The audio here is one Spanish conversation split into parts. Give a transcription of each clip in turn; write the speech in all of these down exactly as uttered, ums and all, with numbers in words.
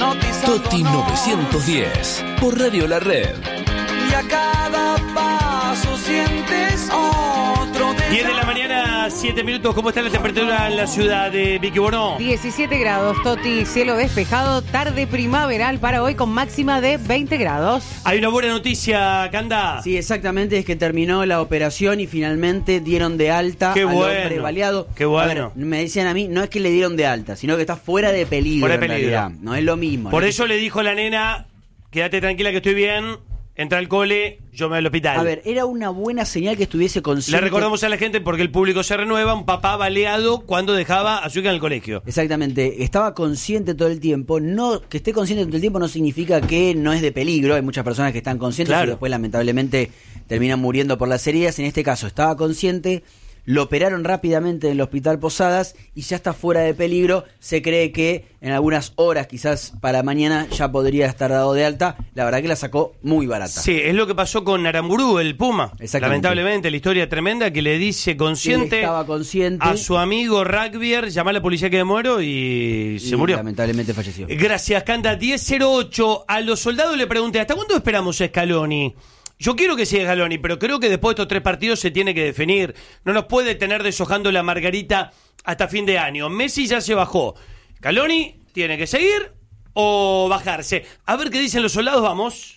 Toti novecientos diez, por Radio La Red. Y a cada paso sientes otro de diez de la mañana, siete minutos. ¿Cómo está la temperatura en la ciudad de Vicky Bonó? diecisiete grados, Toti, cielo despejado, tarde primaveral para hoy con máxima de veinte grados. Hay una buena noticia, Canda. Sí, exactamente, es que terminó la operación y finalmente dieron de alta Qué al bueno, hombre baleado. qué bueno. A ver, me decían a mí, no es que le dieron de alta, sino que está fuera de peligro, Fuera de en peligro. realidad. No es lo mismo. Por ¿no? eso le dijo la nena, quédate tranquila que estoy bien, entra al cole, yo me voy al hospital. A ver, era una buena señal que estuviese consciente. Le recordamos a la gente, porque el público se renueva, un papá baleado cuando dejaba a su hija en el colegio. Exactamente, estaba consciente todo el tiempo. No, que esté consciente todo el tiempo no significa que no es de peligro. Hay muchas personas que están conscientes Claro. y después lamentablemente terminan muriendo por las heridas. En este caso estaba consciente, lo operaron rápidamente en el hospital Posadas y ya está fuera de peligro. Se cree que en algunas horas, quizás para mañana, ya podría estar dado de alta. La verdad que la sacó muy barata. Sí, es lo que pasó con Aramburú, el Puma. Exactamente. Lamentablemente, la historia tremenda que le dice consciente, Él estaba consciente a su amigo rugbyer, llamá a la policía que me muero y, y se murió. lamentablemente falleció. Gracias, Canda. diez cero ocho. A los soldados le pregunté, ¿hasta cuándo esperamos a Scaloni? Yo quiero que siga Scaloni, pero creo que después de estos tres partidos se tiene que definir. No nos puede tener deshojando la margarita hasta fin de año. Messi ya se bajó. Scaloni tiene que seguir o bajarse. A ver qué dicen los soldados, vamos.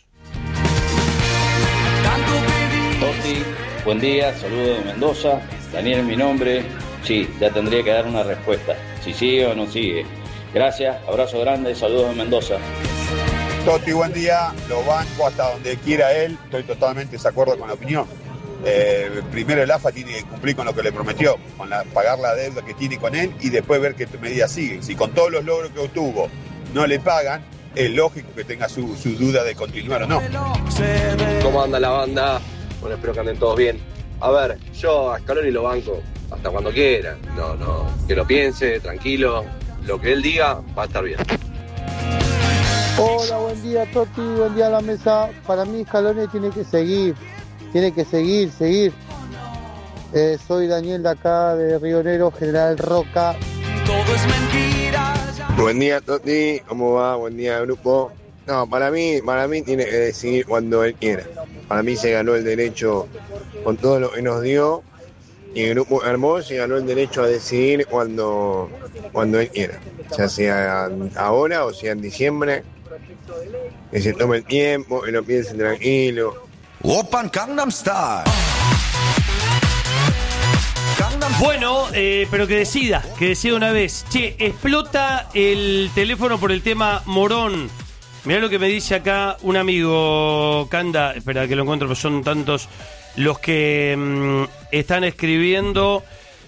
Toti, buen día, saludos de Mendoza. Daniel es mi nombre. Sí, ya tendría que dar una respuesta. Si sigue o no sigue. Gracias, abrazo grande, saludos de Mendoza. Toti, buen día, lo banco hasta donde quiera él, estoy totalmente de acuerdo con la opinión. Eh, primero el A F A tiene que cumplir con lo que le prometió, con la, pagar la deuda que tiene con él y después ver qué medidas siguen. Si con todos los logros que obtuvo no le pagan, es lógico que tenga su, su duda de continuar o no. ¿Cómo anda la banda? Bueno, espero que anden todos bien. A ver, yo a Scaloni lo banco hasta cuando quiera. No, no, que lo piense, tranquilo. Lo que él diga va a estar bien. Hola, buen día Toti, buen día a la mesa. Para mí Scaloni tiene que seguir, tiene que seguir, seguir. Eh, soy Daniel de acá de Río Negro, General Roca. Todo es mentira. Buen día Toti, ¿cómo va? Buen día grupo. No, para mí, para mí tiene que decidir cuando él quiera. Para mí se ganó el derecho con todo lo que nos dio y el grupo armó, se ganó el derecho a decidir cuando, cuando él quiera. Ya sea ahora o sea en diciembre. Que se tome el tiempo, que lo piense tranquilo. Open Gangnam Style. Bueno, eh, pero que decida, que decida una vez. Che, explota el teléfono por el tema Morón. Mirá lo que me dice acá un amigo, Canda. Espera que lo encuentro, porque son tantos los que mmm, están escribiendo.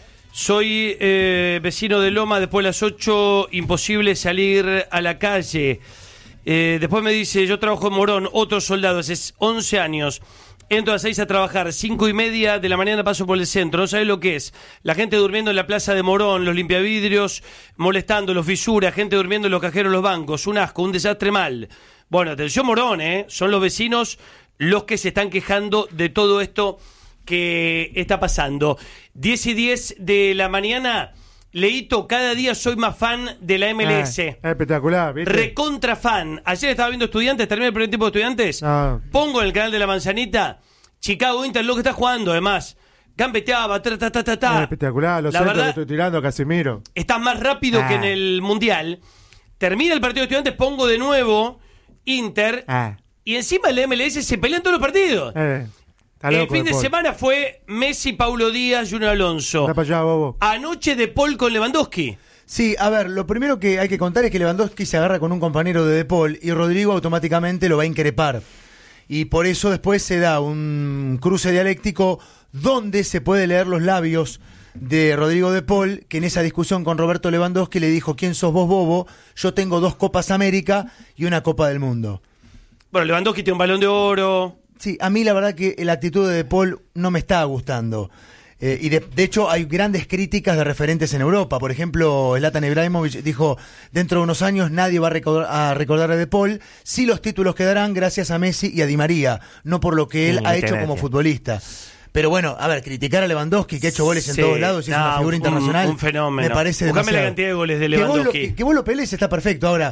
Soy eh, vecino de Loma, después de las ocho, imposible salir a la calle. Eh, después me dice, yo trabajo en Morón, otro soldado, hace once años. Entro a las seis a trabajar, cinco y media de la mañana paso por el centro. No sabés lo que es. La gente durmiendo en la plaza de Morón, los limpiavidrios molestando, los fisuras, gente durmiendo en los cajeros de los bancos. Un asco, un desastre mal. Bueno, atención Morón, ¿eh? Son los vecinos los que se están quejando de todo esto que está pasando. diez y diez de la mañana... Leito, cada día soy más fan de la M L S. Ah, espectacular, ¿viste? Recontra fan. Ayer estaba viendo Estudiantes, terminé el primer tiempo de Estudiantes. Ah. Pongo en el canal de la Manzanita, Chicago Inter, lo que está jugando, además. Gambeteaba, ta, ta, ta, ta, ta. Ah, espectacular, los La centros verdad, que estoy tirando, Casemiro. está más rápido Ah. que en el Mundial. Termina el partido de Estudiantes, pongo de nuevo Inter. Ah. Y encima la M L S se pelean todos los partidos. Eh, está El loco fin de Paul. semana fue Messi, Paulo Díaz, Junior Alonso. Anda para allá, bobo. Anoche de Paul con Lewandowski. Sí, a ver, lo primero que hay que contar es que Lewandowski se agarra con un compañero de De Paul y Rodrigo automáticamente lo va a increpar. Y por eso después se da un cruce dialéctico donde se puede leer los labios de Rodrigo De Paul, que en esa discusión con Roberto Lewandowski le dijo: ¿quién sos vos, bobo? Yo tengo dos Copas América y una Copa del Mundo. Bueno, Lewandowski tiene un Balón de Oro. Sí, a mí la verdad que la actitud de De Paul no me está gustando. Eh, y de, de hecho hay grandes críticas de referentes en Europa. Por ejemplo, Zlatan Ibrahimovic dijo: dentro de unos años nadie va a recordar a, recordar a De Paul. Sí, los títulos quedarán gracias a Messi y a Di María, no por lo que él Sí, ha hecho gracias. como futbolista. Pero bueno, a ver, criticar a Lewandowski, que ha hecho goles Sí, en todos lados y no, es una figura un- internacional, un fenómeno. me parece Buscame demasiado. la cantidad de goles de Que vos, lo, Lewandowski. que, que vos lo pelees está perfecto. Ahora,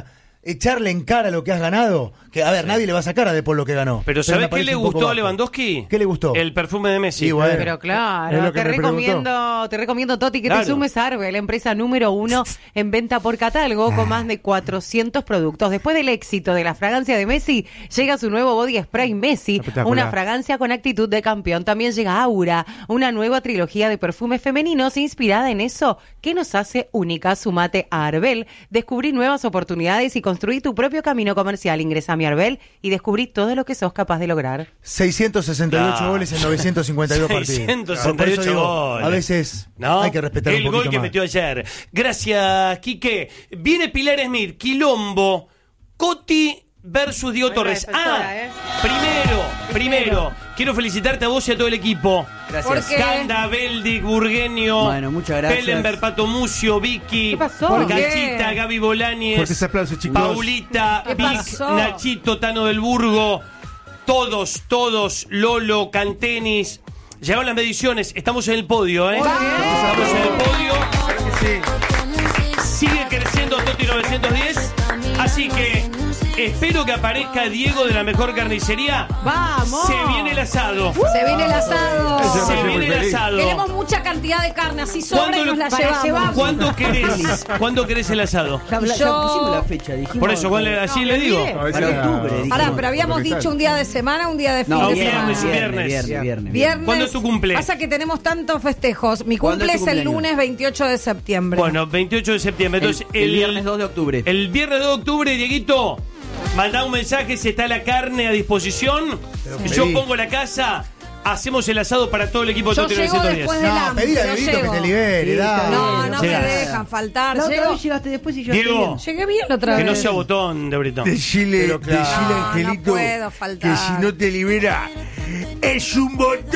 echarle en cara lo que has ganado, que a ver, Sí. nadie le va a sacar a De Paul lo que ganó. Pero me ¿sabés qué parece le un poco gustó a bajo. Lewandowski? ¿Qué le gustó? El perfume de Messi. Sí, bueno. Pero Es claro, lo que te me preguntó. recomiendo, te recomiendo, Toti, que Claro. te sumes a Arbel, la empresa número uno en venta por catálogo con más de cuatrocientos productos. Después del éxito de la fragancia de Messi, llega su nuevo Body Spray Messi, Espectacular. una fragancia con actitud de campeón. También llega Aura, una nueva trilogía de perfumes femeninos inspirada en eso que nos hace única. Sumate a Arbel, descubrí nuevas oportunidades y construí tu propio camino comercial. Ingresa a mi Arbel y descubrí todo lo que sos capaz de lograr. seiscientos sesenta y ocho Claro. goles en novecientos cincuenta y dos partidos. seiscientos Por sesenta y eso ocho digo, goles. a veces ¿No? hay que respetar el un poquito gol que más. metió ayer. Gracias, Quique. Viene Pilar Smith, Quilombo, Coti versus Diego Muy Torres. defensora, Ah, ¿eh? primero, primero, quiero felicitarte a vos y a todo el equipo. Gracias. ¿Por qué? Canda, Beldic, Burgueño, Bueno, muchas gracias. Pelenberg, Pato Mucio, Vicky, ¿Qué pasó? ¿Por qué? Gachita, Gaby Bolañez, Fuertes aplausos, chicos. Paulita, ¿Qué Vic, pasó? Nachito, Tano del Burgo, todos, todos, Lolo, Cantenis. Llegaron las mediciones, estamos en el podio, ¿eh? Estamos en el podio. Sigue creciendo Toti novecientos diez, así que espero que aparezca Diego de la mejor carnicería. ¡Vamos! Se viene el asado. Se viene el asado. Eso Se me hace viene muy el feliz. asado. Queremos mucha cantidad de carne, así sobra ¿Cuándo y nos lo- la para llevamos. llevar? ¿Cuándo querés? ¿Cuándo querés el asado? Ya, habla- ya Yo- pusimos la fecha, dijimos. Por eso, ¿cuál- así le digo. A ver si Para era- octubre, dijimos. Pará, pero habíamos Porque dicho tal. un día de semana, un día de fin No, de viernes, semana. viernes. viernes, viernes, viernes. Viernes. ¿Cuándo es tu cumple? Pasa que tenemos tantos festejos. Mi ¿Cuándo cumple es es tu el cumpleaños? lunes veintiocho de septiembre. Bueno, veintiocho de septiembre. El, Entonces, el viernes dos de octubre. El viernes dos de octubre, Dieguito, mandá un mensaje si está la carne a disposición. que Yo pedí. pongo la casa, hacemos el asado para todo el equipo de Yo Toti llego novecientos diez. después del No, hambre, pedile a yo Dieguito que llego. te libere, Sí, dale. está No, bien, no llegás. me dejan faltar. La otra Llego, vez llegaste después y yo Diego. bien. llegué bien la otra Que vez. no sea botón de Britón. Decile, Pero claro. decile, No, no Angelito, puedo faltar. que si no te libera, es un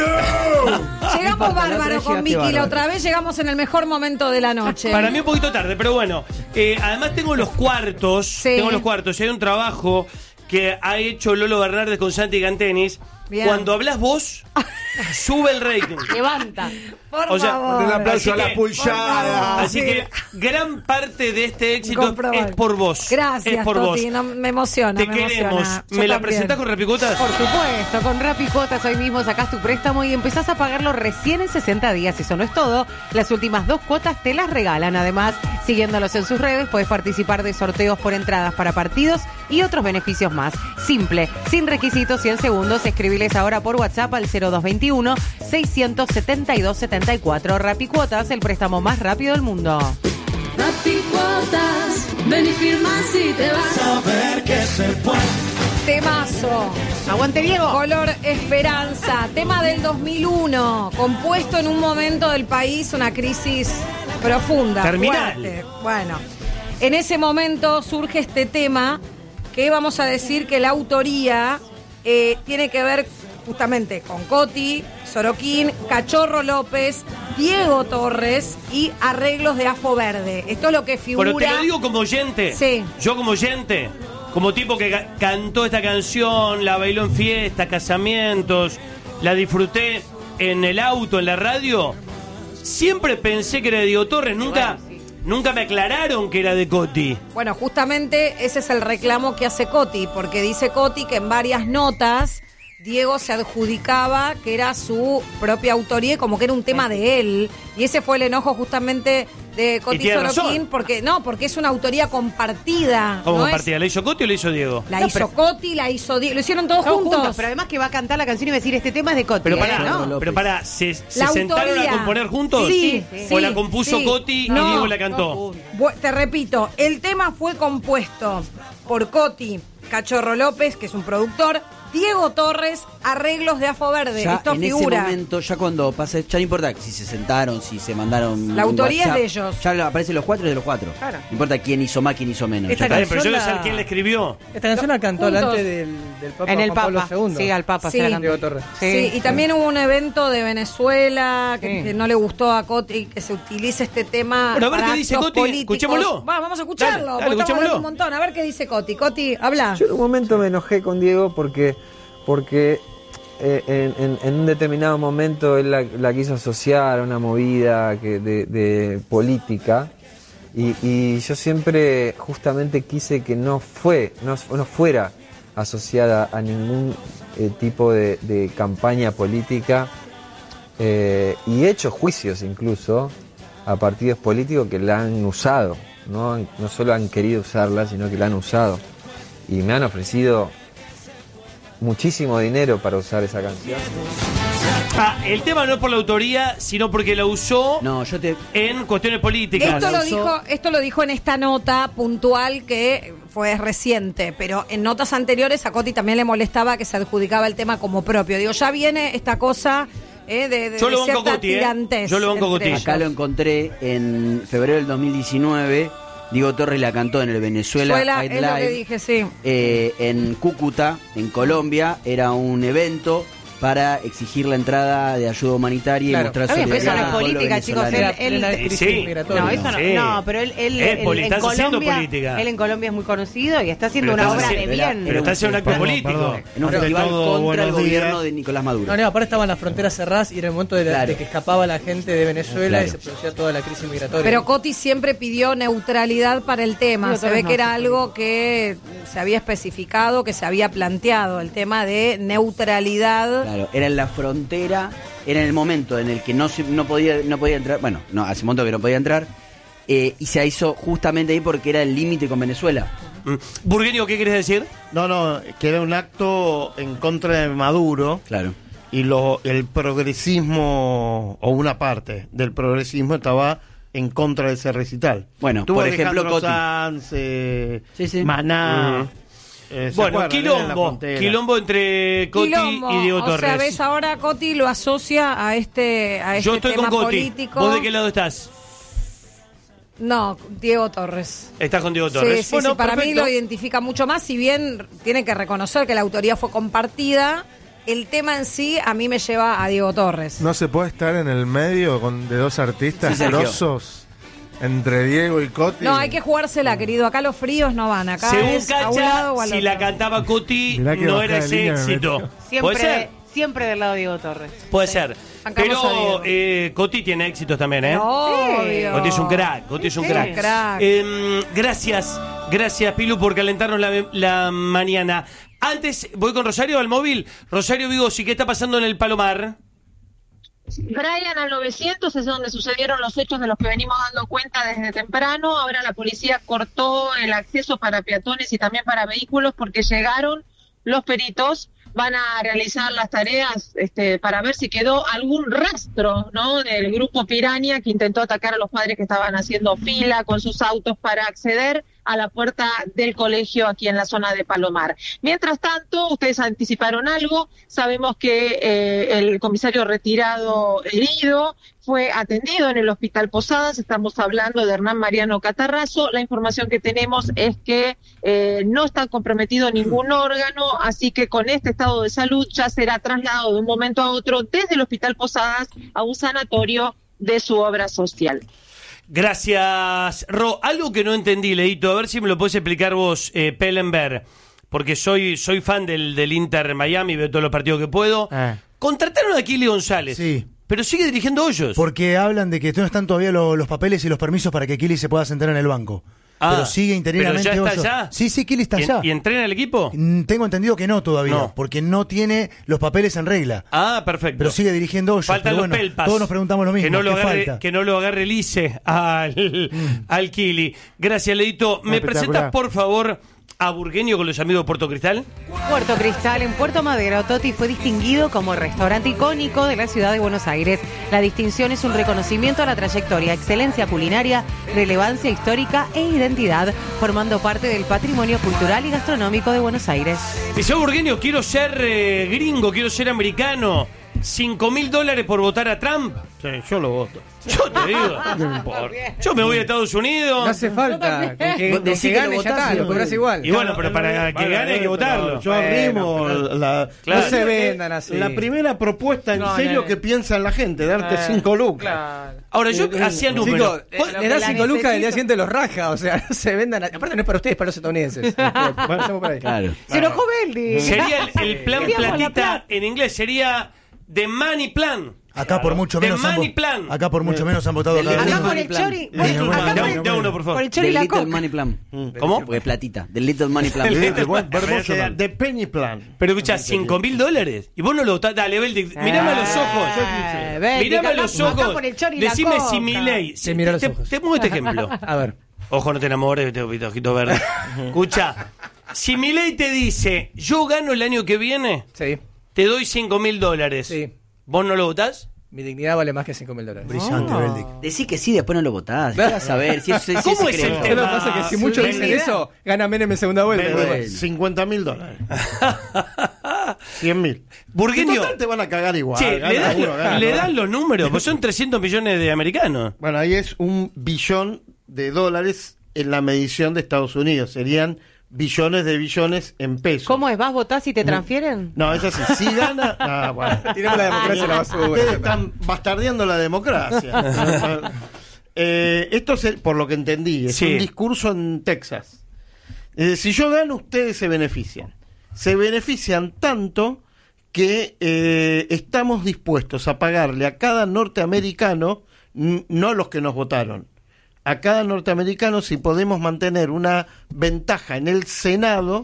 botón. Llegamos La otra bárbaro vez con llegaste Vicky. La bárbaro. otra vez llegamos en el mejor momento de la noche. Para mí un poquito tarde, pero bueno. Eh, además tengo los cuartos. Sí. Tengo los cuartos. Y hay un trabajo que ha hecho Lolo Bernardes con Santi Cantenis. Bien. Cuando hablas vos, sube el rating. Levanta. Por O sea, favor. Un aplauso a Así la que- pulsada. Así Sí. que gran parte de este éxito Comprobable. es por vos. Gracias, es por Toti. vos. No, me emociona. Te me queremos. emociona. Yo ¿Me la también. presentás con Rapicotas? Por supuesto, con Rappi Cuotas hoy mismo sacás tu préstamo y empezás a pagarlo recién en sesenta días. Eso no es todo, las últimas dos cuotas te las regalan. Además, siguiéndolos en sus redes, puedes participar de sorteos por entradas para partidos y otros beneficios más. Simple, sin requisitos y en segundos. Escribiles ahora por WhatsApp al cero dos veintiuno, seiscientos setenta y dos setenta y cuatro. Rappi Cuotas, el préstamo más rápido del mundo. Rappi Cuotas, ven y firma si te vas. Saber que se puede. Temazo. Aguante, Diego. Color Esperanza. Tema del dos mil uno. Compuesto en un momento del país, una crisis profunda. Terminal. Fuerte. Bueno, en ese momento surge este tema que vamos a decir que la autoría eh, tiene que ver justamente con Coti, Sorokin, Cachorro López, Diego Torres y arreglos de Afo Verde. Esto es lo que figura. Pero te lo digo como oyente. Sí. Yo como oyente, como tipo que ca- cantó esta canción, la bailó en fiestas, casamientos, la disfruté en el auto, en la radio. Siempre pensé que era de Diego Torres, nunca, nunca me aclararon que era de Coti. Bueno, justamente ese es el reclamo que hace Coti, porque dice Coti que en varias notas Diego se adjudicaba que era su propia autoría y como que era un tema de él. Y ese fue el enojo justamente de Y Coti tiene Sorokin, razón. porque no, porque es una autoría compartida. ¿Cómo no es- compartía? ¿La hizo Coti o la hizo Diego? La No, hizo pero- Coti, la hizo Diego, lo hicieron todos Todos juntos. juntos, pero además que va a cantar la canción y va a decir, este tema es de Coti. Pero ¿eh? pará, ¿no? pero pará, ¿se, se La sentaron autoría. a componer juntos? Sí, ¿O sí, la compuso sí. Coti No, y Diego la cantó? Bu- Te repito, el tema fue compuesto por Coti, Cachorro López, que es un productor, Diego Torres, arreglos de Afo Verde. Ya Esto en figura. ese momento, ya cuando pasa, ya no importa si se sentaron, si se mandaron. La un autoría es WhatsApp, de ellos. Ya lo- aparecen los cuatro y de los cuatro. Claro. No importa quién hizo más, quién hizo menos. Esta Ya está. Está bien, pero yo canción quiero la- saber quién la escribió. Esta canción la cantó Juntos. delante del, del Papa En el Juan Pablo Papa. segundo. Sí, al Papa Sí. se la cantó. Diego Torres. Sí, y también hubo un evento de Venezuela que, Sí. que no le gustó a Coti que se utilice este tema. Bueno, a ver para qué dice actos Coti, políticos. escuchémoslo. Va, vamos a escucharlo, Dale, dale, porque estamos escuchémoslo. hablando un montón. A ver qué dice Coti. Coti, habla. Yo en un momento me enojé con Diego porque, porque eh, en, en- en un determinado momento él la, la quiso asociar a una movida que de, de política Y, y yo siempre justamente quise que no fue, no, no fuera asociada a ningún eh, tipo de, de campaña política eh, y he hecho juicios incluso a partidos políticos que la han usado, ¿no? No solo han querido usarla, sino que la han usado. Y me han ofrecido muchísimo dinero para usar esa canción. Ah, el tema no es por la autoría, sino porque la usó no, yo te... en cuestiones políticas. Esto lo, dijo, esto lo dijo en esta nota puntual que fue reciente, pero en notas anteriores a Coti también le molestaba que se adjudicaba el tema como propio. Digo, ya viene esta cosa eh, de, de, Yo lo de banco cierta Coti, ¿eh? tirantez Yo lo banco entre Coti. ellos. Acá lo encontré en febrero del dos mil diecinueve. Diego Torres la cantó en el Venezuela Suela, Night es lo que Live, dije, sí. eh, en Cúcuta, en Colombia. Era un evento para exigir la entrada de ayuda humanitaria Claro. y mostrar Está bien, pero eso no es solidaridad al pueblo política, chicos. Él, venezolano. él, Eh, sí. No, eso no, Sí. no, pero él, él, Es él poli- en estás haciendo Colombia, política. él en Colombia es muy conocido y está haciendo Pero una estás obra de haciendo- bien. Pero está haciendo un acto Perdón, político. perdón. En un Ante festival todo, contra el buenos gobierno días. de Nicolás Maduro. No, no, aparte estaban las fronteras cerradas y era el momento de, la- Claro. de que escapaba la gente de Venezuela Claro. y se producía toda la crisis migratoria. Pero Coti siempre pidió neutralidad para el tema. Digo, Se ve Torres que no, era sí, algo que se había especificado, que se había planteado, el tema de neutralidad. Claro, era en la frontera, era en el momento en el que no se- no podía no podía entrar, bueno, no, hace un momento que no podía entrar, eh, y se hizo justamente ahí porque era el límite con Venezuela. Mm. Burgueño, ¿qué querés decir? No, no, que era un acto en contra de Maduro. Claro. Y lo, el progresismo, o una parte del progresismo, estaba en contra de ese recital. Bueno, Estuvo por ejemplo, Alejandro Coti. Sanz, eh, Sí, sí. Maná. Mm. eh, ¿se Bueno, acuerdan? Era en la quilombo. frontera. Quilombo entre Coti Quilombo. y Diego O Torres. sea, ves, ahora Coti lo asocia a este, a este Yo estoy tema con Coti. político. ¿Vos de qué lado estás? No, Diego Torres. Estás con Diego Torres. Sí, sí, Bueno, sí, para mí perfecto. lo identifica mucho más, si bien tiene que reconocer que la autoría fue compartida, el tema en sí a mí me lleva a Diego Torres. No se puede estar en el medio con, de dos artistas Sí, Sergio. grosos entre Diego y Coti. No, hay que jugársela, querido. Acá los fríos no van. Acá Según es a un Cacha, lado o al si otro. la cantaba Coti, Mirá que no bajada era de ese línea me éxito. meto. Puede ser, Siempre, siempre del lado de Diego Torres. puede ser. Bancamos a Pero Diego. eh, Coti tiene éxitos también, ¿eh? Obvio. Coti es un crack, Coti es un Sí, crack. crack. Eh, gracias, gracias Pilu por calentarnos la, la mañana. Antes, voy con Rosario al móvil. Rosario Vigosi, ¿qué está pasando en el Palomar? Brian, al novecientos es donde sucedieron los hechos de los que venimos dando cuenta desde temprano. Ahora la policía cortó el acceso para peatones y también para vehículos porque llegaron los peritos. Van a realizar las tareas este, para ver si quedó algún rastro, ¿no?, del grupo Piranha que intentó atacar a los padres que estaban haciendo fila con sus autos para acceder a la puerta del colegio aquí en la zona de Palomar. Mientras tanto, ustedes anticiparon algo, sabemos que eh, el comisario retirado herido fue atendido en el Hospital Posadas, estamos hablando de Hernán Mariano Catarrazo. La información que tenemos es que eh, no está comprometido ningún órgano, así que con este estado de salud ya será trasladado de un momento a otro desde el Hospital Posadas a un sanatorio de su obra social. Gracias, Ro. Algo que no entendí, Leito, a ver si me lo puedes explicar vos, eh, Pellenberg, porque soy soy fan del, del Inter Miami, veo todos los partidos que puedo. Ah. Contrataron a Kili González. Sí. Pero sigue dirigiendo Hoyos. Porque hablan de que no están todavía lo- los papeles y los permisos para que Kili se pueda sentar en el banco. Ah, pero sigue interinamente ¿pero ya está Hoyos. allá? Sí, sí, Kili está ¿Y- allá. ¿Y entrena el equipo? Mm, Tengo entendido que no todavía, No. porque no tiene los papeles en regla. Ah, perfecto. Pero sigue dirigiendo Hoyos. Faltan pero los bueno, pelpas. todos nos preguntamos lo mismo. Que no lo ¿qué agarre, falta? que no lo agarre el I C E al, al Kili. Gracias, Leito. ¿Me Espectacular. presentas, por favor, a Burgueño con los amigos de Puerto Cristal? Puerto Cristal, en Puerto Madero, Toti fue distinguido como restaurante icónico de la ciudad de Buenos Aires. La distinción es un reconocimiento a la trayectoria, excelencia culinaria, relevancia histórica e identidad, formando parte del patrimonio cultural y gastronómico de Buenos Aires. Dice, Burgueño, quiero ser eh, gringo, quiero ser americano. Cinco mil dólares por votar a Trump. Sí, yo lo voto. Yo te digo. No importa. Yo me voy a Estados Unidos. No hace falta. Con que, con Decí que que gane lo ya está, votás, lo sí. cobras igual. Y bueno, pero para que gane hay que votarlo. Yo Bueno, arrimo pero- la, Claro. No se vendan así. la primera propuesta en No, serio no, que no. piensa en la gente, darte Eh, cinco lucas. Claro. Ahora, yo Eh, hacía eh, números. Chicos, eh, le das cinco lucas y el día siguiente los raja, o sea, no se vendan. a- Aparte no es para ustedes, es para los estadounidenses. Bueno, estamos por ahí. Claro. Se enojó Beldi. Sería el, el plan Queríamos la platita plata. en inglés, sería The Money Plan. Acá por mucho The menos han, Money vo- Plan. acá por mucho menos han votado. Del cada Little uno. Acá por el chori. Plan. Bueno, Bueno, acá Da, por un- el, da uno, por favor. por el chori y Del la Little coca. Money Plan. ¿Cómo? Porque platita. Del Little Money Plan. Hermoso, The Penny Plan. Pero escuchá, cinco mil dólares. Y vos no lo votás. Dale, Beldic, mirame a los ojos. Eh, Beldic, Mirame a acá- los acá ojos. por el chori y la Decime coca. si Milei. Sí, mira los te, ojos. te pongo este ejemplo. A ver. Ojo, no te enamores, te ojito verde. Escucha, si Milei te dice, yo gano el año que viene, Sí. te doy cinco mil dólares. Sí. ¿Vos no lo votás? Mi dignidad vale más que cinco mil dólares. Brillante, Oh. Beldic. Decí que sí, después no lo votás. ¿Qué vas a ver? Si, si, si ¿Cómo es secreto. el Pero lo tema? que pasa es que si muchos dicen Dignidad. eso, gana Menem en segunda vuelta. Bueno. cincuenta mil dólares. cien mil. Burgueño. En total te van a cagar igual. Che, gana le dan, uno, gana le otro. dan los números, pues son trescientos millones de americanos. Bueno, ahí es un billón de dólares en la medición de Estados Unidos. Serían billones de billones en pesos. ¿Cómo es? ¿Vas, votás y te transfieren? No, es así. Si gana. Ah, bueno. Tiremos la democracia a la basura. Ustedes están bastardeando la democracia. Eh, esto es, el- por lo que entendí, es Sí. un discurso en Texas. Eh, si yo gano, ustedes se benefician. Se benefician tanto que eh, estamos dispuestos a pagarle a cada norteamericano, n- no los que nos votaron, a cada norteamericano, si podemos mantener una ventaja en el Senado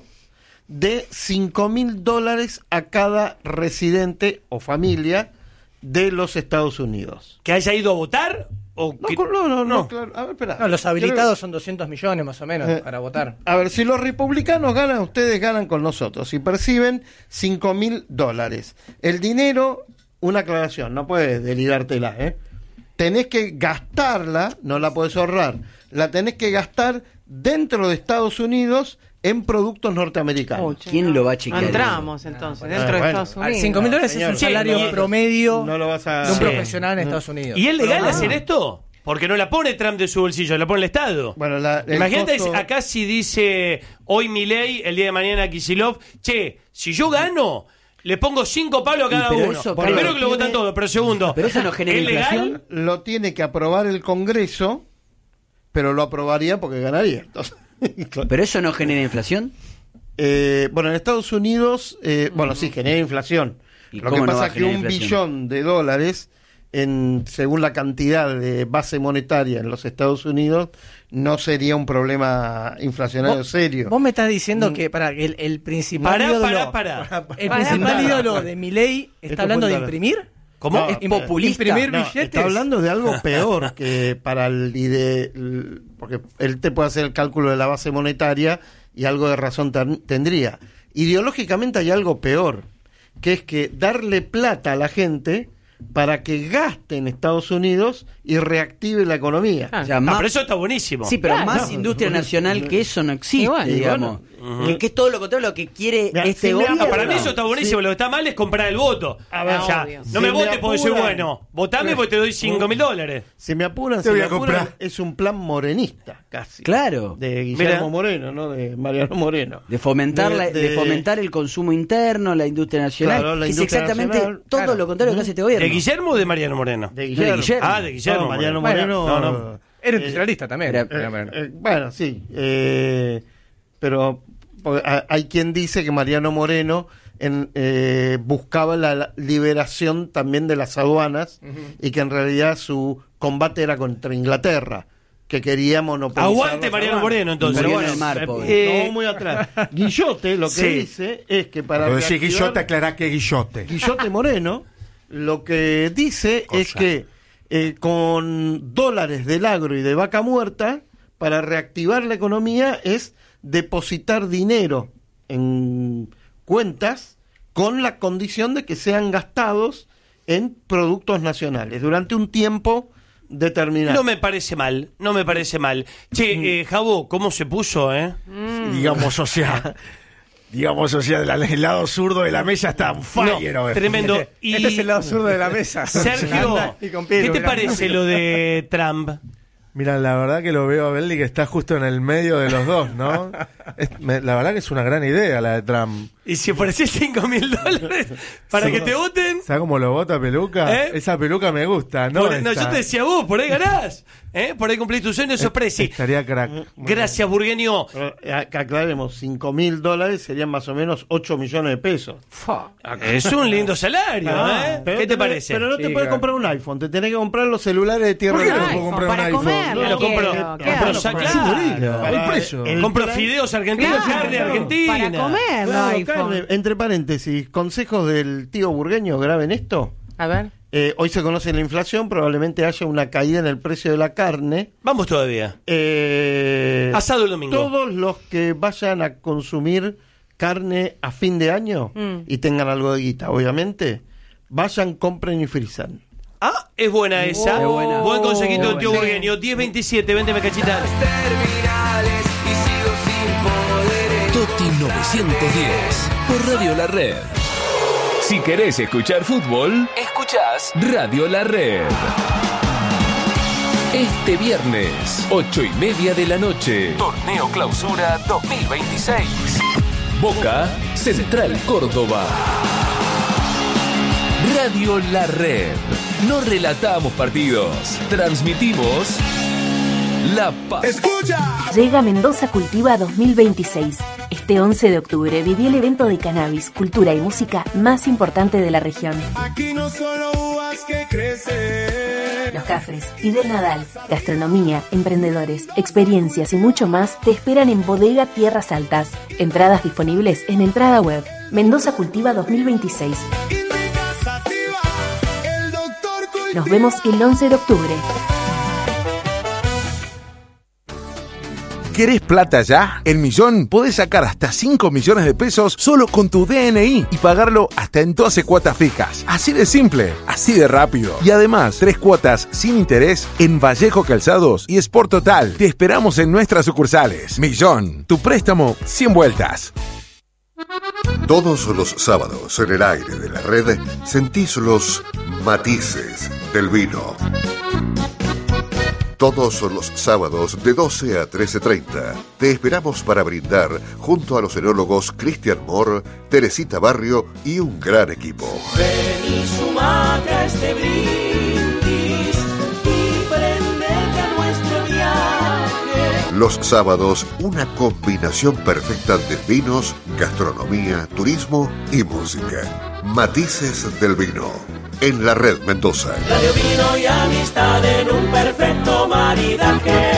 de cinco mil dólares a cada residente o familia de los Estados Unidos. ¿Que haya ido a votar? O No, que- no, no, no, claro. A ver, espera. No, los habilitados son doscientos millones más o menos Eh, para votar. A ver, si los republicanos ganan, ustedes ganan con nosotros y perciben cinco mil dólares. El dinero, una aclaración, no puedes delirártela, ¿eh? Tenés que gastarla, no la podés ahorrar, la tenés que gastar dentro de Estados Unidos en productos norteamericanos. ¿Quién lo va a chequear? Entramos entonces, Ah, dentro de bueno. Estados Unidos. cinco mil dólares es señor. un salario Sí, promedio No lo vas a... de un Sí. profesional en Estados Unidos. ¿Y es legal Ah. hacer esto? Porque no la pone Trump de su bolsillo, la pone el Estado. Bueno, la- el Imagínate costo- acá si dice hoy Milei, el día de mañana Kicillof, che, si yo gano, le pongo cinco palos a cada pero uno. eso, Primero claro, que lo votan tiene- todos, pero segundo, Pero eso no genera ¿es legal? inflación. Lo tiene que aprobar el Congreso, pero lo aprobaría porque ganaría. Entonces, ¿Pero eso no genera inflación? Eh, bueno, en Estados Unidos, eh, bueno, sí, genera inflación. ¿Y Lo que cómo no va pasa a es que generar un inflación? billón de dólares, en, según la cantidad de base monetaria en los Estados Unidos, no sería un problema inflacionario ¿Vos- serio. Vos me estás diciendo que para el, el principal Pará, ídolo, pará, pará. el Pará, principal pará. ídolo de Milei Esto está hablando fue de la- imprimir. ¿Cómo? No, ¿Es eh, populista? Imprimir No, billetes. está hablando de algo peor que para el, ide- el- porque él te puede hacer el cálculo de la base monetaria y algo de razón ten- tendría. Ideológicamente hay algo peor, que es que darle plata a la gente para que gaste en Estados Unidos y reactive la economía. O sea, Ah, más- pero eso está buenísimo. Sí, pero Claro. más industria nacional que eso no existe, Y bueno. digamos. Ujú. que, que es todo lo contrario a lo que quiere Mira, este si me gobierno. Ah, para mí eso está buenísimo. Lo que está mal es comprar el voto. A ver, O sea, obvio. no Si me me votes porque soy apuran- bueno. Votame porque te doy cinco mil dólares. Si me apuran, Te si voy me a apuran, comprar. es un plan morenista, casi. Claro. De Guillermo Mira. Moreno, ¿no? De Mariano Moreno. De fomentar, De- la- de, de- fomentar el consumo interno, la industria nacional, Claro, la que es industria exactamente nacional, todo claro. lo contrario que hace este gobierno. ¿De Guillermo o de Mariano Moreno? De Guillermo. De Guillermo. Ah, de Guillermo. No, Mariano Moreno. Moreno. Bueno, no, no. Era industrialista también. Era- Era- era- Eh, bueno, sí. eh, pero porque ha- hay quien dice que Mariano Moreno en, eh, buscaba la, la liberación también de las aduanas y que en realidad su combate era contra Inglaterra, que quería monopolizar. Aguante las Mariano aduanas. Moreno, entonces. Murió Bueno, en el mar, Eh, pobre. Eh, no, muy atrás. Guillote lo que Sí. dice es que para Cuando decís reactivar- Guillote, aclará que Guillote. Guillote Moreno lo que dice Cosa. es que eh, con dólares del agro y de vaca muerta, para reactivar la economía es depositar dinero en cuentas con la condición de que sean gastados en productos nacionales durante un tiempo determinado. No me parece mal, no me parece mal. Che, eh, Jabo, ¿cómo se puso, eh? Digamos, o sea, digamos, o sea, la- el lado zurdo de la mesa está on fire. No, hoy. tremendo. Y Este es el lado zurdo de la mesa. Sergio, Anda y con ¿qué Pedro, te mirá. parece lo de Trump? Mira, la verdad que lo veo a Belli que está justo en el medio de los dos, ¿no? Es- me- la verdad que es una gran idea la de Trump. Y si ofreces cinco mil dólares para que te voten. ¿Sabes cómo lo vota Peluca? ¿Eh? Esa peluca me gusta, ¿no? Por- no, esta. yo te decía vos, por ahí ganás. ¿Eh? Por ahí cumplís tu sueño, eso es Presi. Estaría crack. Gracias, Burgueño. Eh, ac- Aclaremos, cinco mil dólares serían más o menos ocho millones de pesos. Es un lindo salario, Ah, ¿eh? pero ¿Qué te no- parece? Pero no te Sí, puedes claro. comprar un iPhone, te tenés que comprar los celulares de tierra. ¿Por qué no del puedo iPhone? comprar un Para iPhone? comerlo, No, lo ¿qué? compro, ¿Qué? compro Para- claro. para- Hay precio. el Compro plan- fideos argentinos, Claro. carne argentina. Para comer, no Claro, iPhone. carne. Entre paréntesis, consejos del tío Burgueño, graben esto. A ver. Eh, hoy se conoce la inflación, probablemente haya una caída en el precio de la carne. Vamos todavía. Eh, Asado el domingo. Todos los que vayan a consumir carne a fin de año Mm. y tengan algo de guita, obviamente, vayan, compren y frisan. Ah, es buena esa. Es buena. Buen consejito del tío Sí. Burgueño. diez veintisiete, véndeme cachitas. Toti novecientos diez por Radio La Red. Si querés escuchar fútbol, escuchás Radio La Red. Este viernes, ocho y media de la noche, Torneo Clausura dos mil veintiséis. Boca, Central Córdoba. Radio La Red. No relatamos partidos, transmitimos La Paz. Llega Mendoza Cultiva dos mil veintiséis. Este once de octubre viví el evento de cannabis, cultura y música más importante de la región. Aquí no solo uvas que crecen. Los Cafres, Fidel Nadal, gastronomía, emprendedores, experiencias y mucho más te esperan en Bodega Tierras Altas. Entradas disponibles en entrada web. Mendoza Cultiva dos mil veintiséis. Nos vemos el once de octubre. ¿Querés plata ya? En Millón podés sacar hasta cinco millones de pesos solo con tu D N I y pagarlo hasta en doce cuotas fijas. Así de simple, así de rápido. Y además, tres cuotas sin interés en Vallejo Calzados y Sport Total. Te esperamos en nuestras sucursales. Millón, tu préstamo cien vueltas. Todos los sábados en el aire de la red sentís los matices del vino. Todos los sábados de doce a trece treinta te esperamos para brindar junto a los enólogos Cristian Moore, Teresita Barrio y un gran equipo. Ven y sumate a este brindis y prendete a nuestro viaje. Los sábados, una combinación perfecta de vinos, gastronomía, turismo y música. Matices del vino. En la red Mendoza. Radio, vino y amistad en un perfecto maridaje.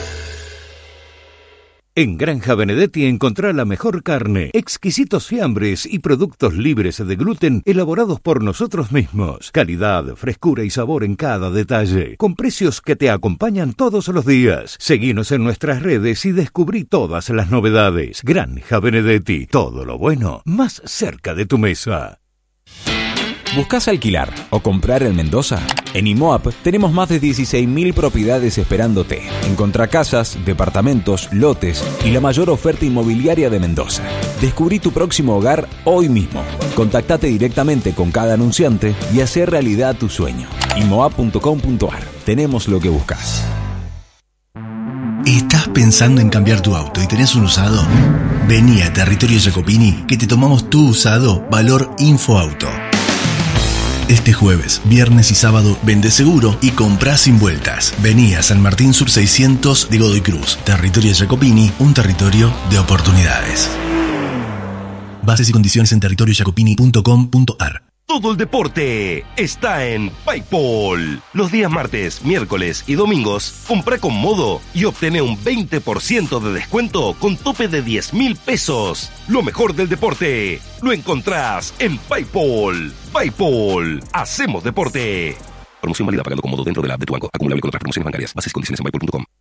En Granja Benedetti encontrá la mejor carne, exquisitos fiambres y productos libres de gluten elaborados por nosotros mismos. Calidad, frescura y sabor en cada detalle, con precios que te acompañan todos los días. Seguinos en nuestras redes y descubrí todas las novedades. Granja Benedetti, todo lo bueno, más cerca de tu mesa. ¿Buscás alquilar o comprar en Mendoza? En IMOAP tenemos más de dieciséis mil propiedades esperándote. Encontrá casas, departamentos, lotes y la mayor oferta inmobiliaria de Mendoza. Descubrí tu próximo hogar hoy mismo. Contactate directamente con cada anunciante y hacé realidad tu sueño. imoap punto com punto ar. Tenemos lo que buscas. ¿Estás pensando en cambiar tu auto y tenés un usado? Vení a Territorio Jacopini que te tomamos tu usado valor Infoauto. Este jueves, viernes y sábado, vende seguro y comprá sin vueltas. Vení a San Martín Sur seiscientos de Godoy Cruz. Territorio Jacopini, un territorio de oportunidades. Bases y condiciones en territorio jacopini punto com punto ar. Todo el deporte está en PayPal. Los días martes, miércoles y domingos, compra con Modo y obtené un veinte por ciento de descuento con tope de diez mil pesos. Lo mejor del deporte lo encontrás en PayPal. PayPal, hacemos deporte. Promoción válida pagando con Modo dentro de la app de tu banco. Acumulable con otras promociones bancarias. Bases y condiciones en paypal punto com.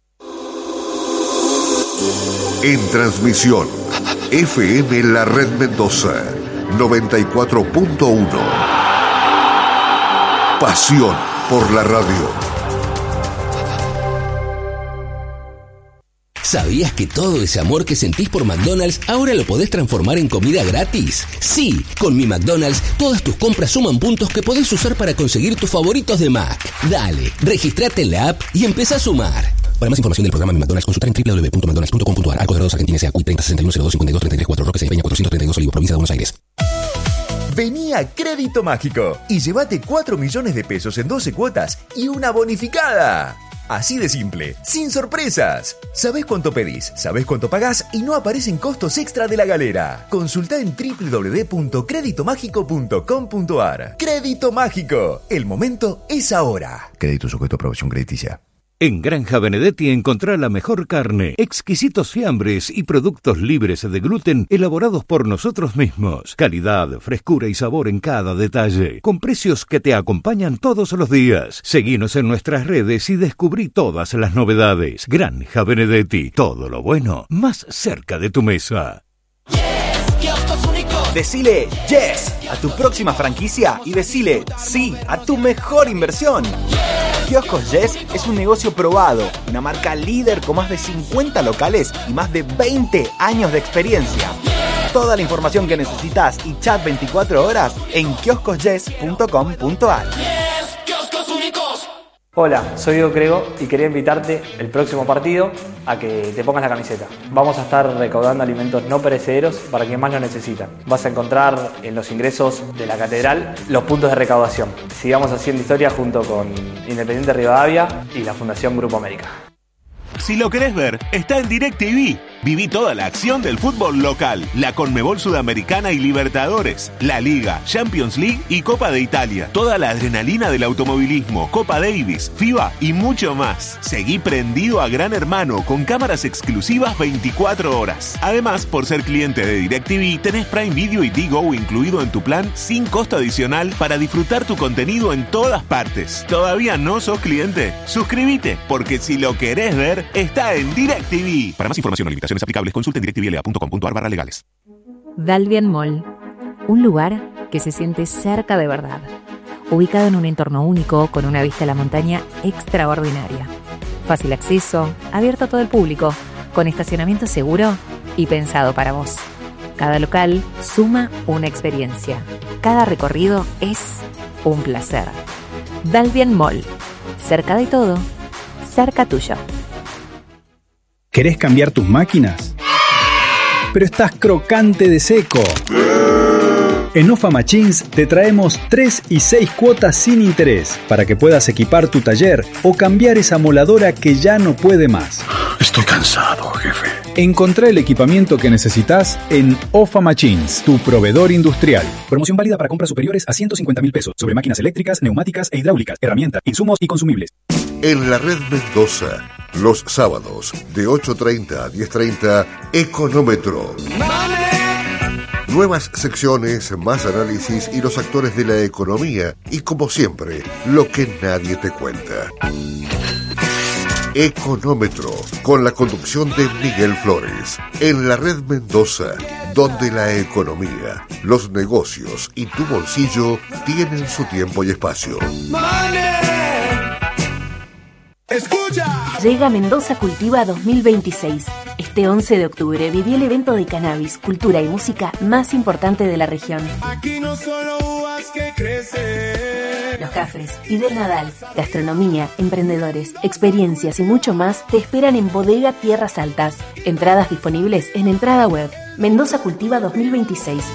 En transmisión, F M La Red Mendoza, noventa y cuatro punto uno. Pasión por la radio. ¿Sabías que todo ese amor que sentís por McDonald's ahora lo podés transformar en comida gratis? Sí, con mi McDonald's todas tus compras suman puntos que podés usar para conseguir tus favoritos de Mac. Dale, registrate en la app y empezá a sumar. Para más información del programa Mi McDonald's, consultar en doble u doble u doble u punto mcdonalds punto com punto a r. Arcos Dorados Argentina S A C U I treinta sesenta y uno cero dos cincuenta y dos treinta y tres cuatro Roque Peña cuatrocientos treinta y dos Olivos, provincia de Buenos Aires. Vení a Crédito Mágico y llévate cuatro millones de pesos en doce cuotas y una bonificada. Así de simple, sin sorpresas. Sabés cuánto pedís, sabés cuánto pagás y no aparecen costos extra de la galera. Consultá en doble u doble u doble u punto crédito mágico punto com punto a r. Crédito Mágico, el momento es ahora. Crédito sujeto a aprobación crediticia. En Granja Benedetti encontrá la mejor carne, exquisitos fiambres y productos libres de gluten elaborados por nosotros mismos. Calidad, frescura y sabor en cada detalle, con precios que te acompañan todos los días. Seguinos en nuestras redes y descubrí todas las novedades. Granja Benedetti, todo lo bueno más cerca de tu mesa. Decile yes a tu próxima franquicia y decile sí a tu mejor inversión. Kioscos Yes es un negocio probado, una marca líder con más de cincuenta locales y más de veinte años de experiencia. Toda la información que necesitas y chat veinticuatro horas en kioscos yes punto com punto a r. Hola, soy Diego Crego y quería invitarte el próximo partido a que te pongas la camiseta. Vamos a estar recaudando alimentos no perecederos para quienes más lo necesitan. Vas a encontrar en los ingresos de la catedral los puntos de recaudación. Sigamos haciendo historia junto con Independiente Rivadavia y la Fundación Grupo América. Si lo querés ver, está en DirecTV. Viví toda la acción del fútbol local, la Conmebol Sudamericana y Libertadores, la Liga, Champions League y Copa de Italia. Toda la adrenalina del automovilismo, Copa Davis, FIBA y mucho más. Seguí prendido a Gran Hermano con cámaras exclusivas veinticuatro horas. Además, por ser cliente de DirecTV, tenés Prime Video y Digo incluido en tu plan sin costo adicional para disfrutar tu contenido en todas partes. ¿Todavía no sos cliente? Suscríbete, porque si lo querés ver, está en DirecTV. Para más información o limitaciones aplicables, consulte en directv l a punto com punto a r barra legales. Dalbian Mall, un lugar que se siente cerca de verdad, ubicado en un entorno único con una vista a la montaña extraordinaria. Fácil acceso, abierto a todo el público, con estacionamiento seguro y pensado para vos. Cada local suma una experiencia. Cada recorrido es un placer. Dalbian Mall, cerca de todo, cerca tuyo. ¿Querés cambiar tus máquinas? Pero estás crocante de seco. En Ofa Machines te traemos tres y seis cuotas sin interés para que puedas equipar tu taller o cambiar esa moladora que ya no puede más. Estoy cansado, jefe. Encontrá el equipamiento que necesitas en Ofa Machines, tu proveedor industrial. Promoción válida para compras superiores a ciento cincuenta mil pesos sobre máquinas eléctricas, neumáticas e hidráulicas, herramientas, insumos y consumibles. En la red Mendoza, los sábados de ocho treinta a diez treinta, Económetro. Nuevas secciones, más análisis y los actores de la economía y, como siempre, lo que nadie te cuenta. Económetro, con la conducción de Miguel Flores, en la red Mendoza, donde la economía, los negocios y tu bolsillo tienen su tiempo y espacio. ¡Escucha! Llega Mendoza Cultiva dos mil veintiséis. Este once de octubre viví el evento de cannabis, cultura y música más importante de la región. Aquí no solo uvas que crecen. Los Cafres, Fidel Nadal, gastronomía, emprendedores, experiencias y mucho más te esperan en Bodega Tierras Altas. Entradas disponibles en Entrada Web. Mendoza Cultiva dos mil veintiséis.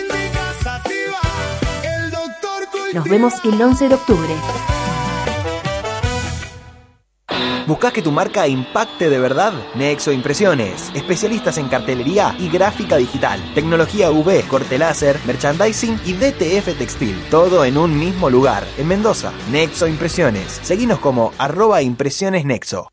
Nos vemos el once de octubre. ¿Buscás que tu marca impacte de verdad? Nexo Impresiones, especialistas en cartelería y gráfica digital, tecnología U V, corte láser, merchandising y D T F textil, todo en un mismo lugar, en Mendoza. Nexo Impresiones, seguinos como arroba impresiones nexo.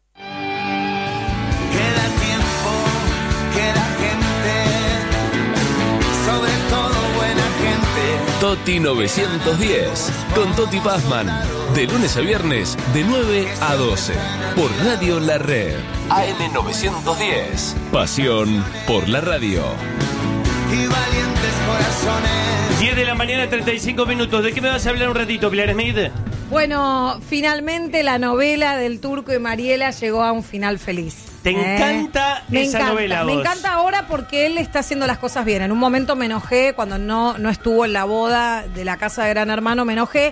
Queda tiempo, queda gente, sobre todo buena gente. Toti novecientos diez, con Toti Pazman, de lunes a viernes, de nueve a doce, por Radio La Red. A M novecientos diez, pasión por la radio. Y valientes corazones. diez de la mañana, treinta y cinco minutos. ¿De qué me vas a hablar un ratito, Pilar Smith? Bueno, finalmente la novela del Turco y Mariela llegó a un final feliz. ¿Te ¿Eh? encanta me esa encanta, novela, Me vos? encanta ahora porque él está haciendo las cosas bien. En un momento me enojé cuando no, no estuvo en la boda de la casa de Gran Hermano, me enojé.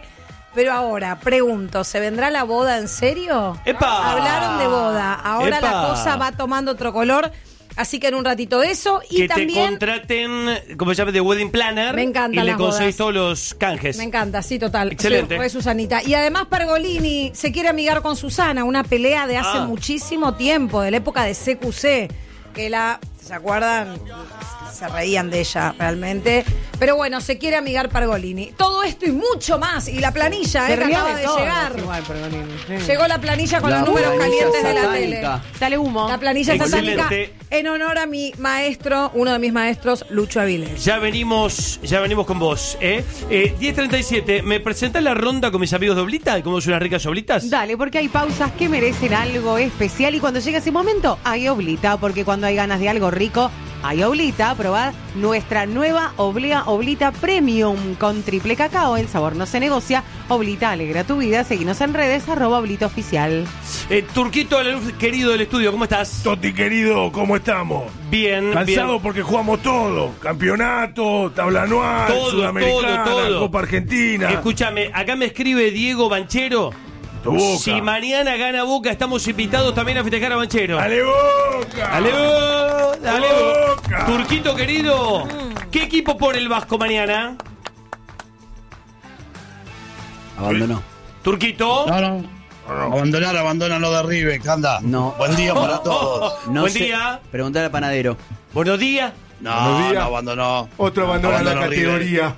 Pero ahora, pregunto, ¿se vendrá la boda en serio? ¡Epa! Hablaron de boda, ahora ¡Epa! la cosa va tomando otro color, así que en un ratito eso. Y que también te contraten, como se llama, de Wedding Planner. Me encantan y le las conseguís bodas. todos los canjes. Me encanta, sí, total. Excelente. Fue Susanita. Y además Pergolini se quiere amigar con Susana, una pelea de hace Ah. muchísimo tiempo, de la época de C Q C, que la, ¿se acuerdan? Se reían de ella realmente. Pero bueno, se quiere amigar Pergolini. Todo esto y mucho más. Y la planilla, Se eh, que ríe acaba de de todos, llegar. igual, Pergolini, sí. Llegó la planilla con La los números planilla calientes de la satánica. tele. Sale humo. La planilla Excelente. satánica en honor a mi maestro, uno de mis maestros, Lucho Avilés. Ya venimos, ya venimos con vos, ¿eh? eh diez treinta y siete, ¿me presentás la ronda con mis amigos de Oblita? ¿Y cómo son unas ricas oblitas? Dale, porque hay pausas que merecen algo especial y cuando llega ese momento hay Oblita, porque cuando hay ganas de algo rico, hay Oblita. Probad nuestra nueva Oblea Oblita Premium con triple cacao. El sabor no se negocia. Oblita alegra tu vida. Seguinos en redes, arroba Oblita Oficial. Eh, Turquito de la Luz, querido del estudio, ¿cómo estás? Toti querido, ¿cómo estamos? Bien, Cansado bien. porque jugamos todo. Campeonato, tabla anual, Todo, Sudamericana, todo, todo. Copa Argentina. Escúchame, acá me escribe Diego Banchero. Tu Boca. Si mañana gana Boca, estamos invitados también a festejar a Banchero. ¡Ale Boca! ¡Ale Boca! ¡Ale Boca! Turquito querido, ¿qué equipo pone el Vasco mañana? Abandonó. Turquito. No, no. Abandonar, abandona, no derribe, Canda. No. Buen día para todos. No Buen sé. día. Preguntar al panadero. Buenos días. No, Buenos días. no abandonó. Otro abandona la Abandonó categoría.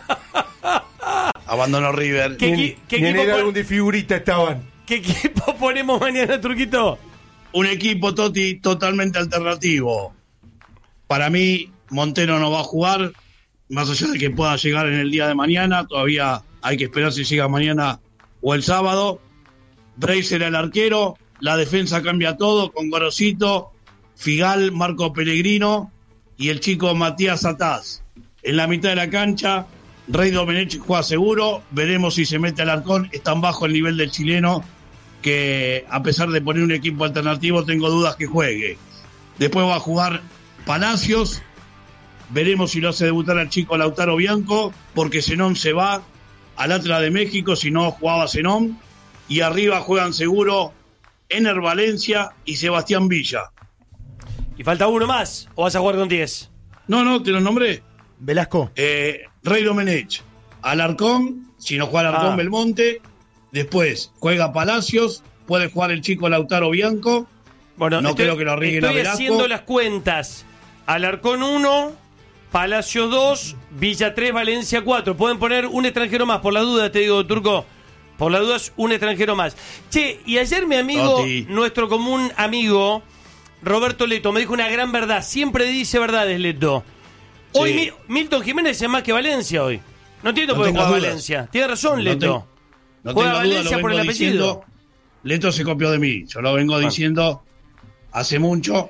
Abandonó River. ¿Qué, Ni, equi- qué ni en equipo el pon- álbum de figurita estaban. ¿Qué equipo ponemos mañana, Turquito? Un equipo, Toti, totalmente alternativo. Para mí, Montero no va a jugar, más allá de que pueda llegar en el día de mañana. Todavía hay que esperar si llega mañana o el sábado. Bracer el arquero, la defensa cambia todo con Gorosito, Figal, Marco Pellegrino y el chico Matías Ataz. En la mitad de la cancha, Rey Domenech juega seguro, veremos si se mete al Alarcón, es tan bajo el nivel del chileno que a pesar de poner un equipo alternativo tengo dudas que juegue. Después va a jugar Palacios, veremos si lo hace debutar al chico Lautaro Bianco, porque Zenón se va al Atlas de México, si no jugaba Zenón, y arriba juegan seguro Ener Valencia y Sebastián Villa. ¿Y falta uno más? ¿O vas a jugar con diez? No, no, te los nombré. Velasco. Eh, Rey Domenech, Alarcón, si no juega Alarcón, Ah. Belmonte. Después juega Palacios, puede jugar el chico Lautaro Bianco. Bueno, no estoy, creo que lo arriesguen a estoy Velasco. haciendo las cuentas. Alarcón uno, Palacio dos, Villa tres, Valencia cuatro. Pueden poner un extranjero más, por la duda, te digo, Turco. Por la duda es un extranjero más. Che, y ayer mi amigo, Toti. nuestro común amigo, Roberto Leto, me dijo una gran verdad. Siempre dice verdades, Leto. Hoy Sí. Mi- Milton Jiménez es más que Valencia hoy. No entiendo No por qué tengas juega dudas. Valencia. Tiene razón, No Leto. tengo- No Juega tengo duda, Valencia lo por el vengo apellido. diciendo. Leto se copió de mí. Yo lo vengo diciendo hace mucho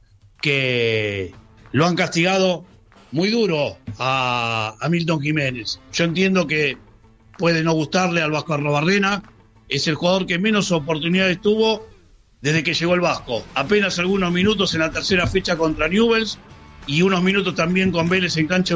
que lo han castigado muy duro a, a Milton Jiménez. Yo entiendo que puede no gustarle al Vasco Arrobarrena. Es el jugador que menos oportunidades tuvo desde que llegó el Vasco. Apenas algunos minutos en la tercera fecha contra Newell's y unos minutos también con Vélez en cancha